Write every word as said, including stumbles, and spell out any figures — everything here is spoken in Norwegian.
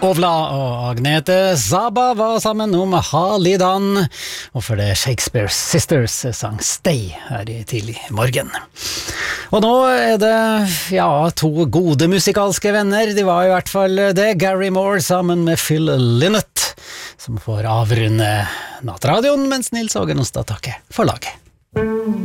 Ovla og Agnete Zaba var sammen om Halidan, og for det Shakespeare Sisters sang Stay her i tidlig morgen. Og nå er det, ja, to gode musikalske venner, de var i hvert fall det, Gary Moore sammen med Phil Lynott, som får avrunde nattradioen, mens Nils Åge Nostad takker for laget.